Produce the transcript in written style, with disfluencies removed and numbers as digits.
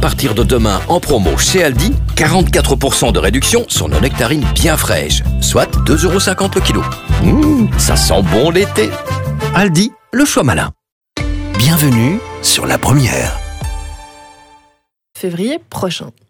partir de demain en promo chez Aldi, 44% de réduction sur nos nectarines bien fraîches, soit 2,50 € le kilo. Ça sent bon l'été. Aldi, le choix malin. Bienvenue sur la première. Février prochain.